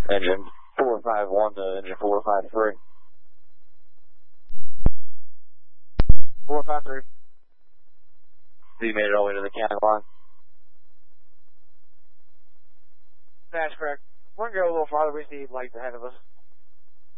Engine 451 to engine 453. 453. You made it all the way to the county line? That's correct. We're going to go a little farther. We see lights ahead of us.